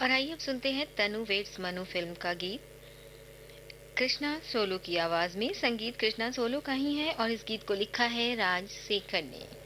और आइए अब सुनते हैं तनु वेड्स मनु फ़िल्म का गीत, कृष्णा सोलो की आवाज़ में। संगीत कृष्णा सोलो का ही है और इस गीत को लिखा है राज शेखर ने।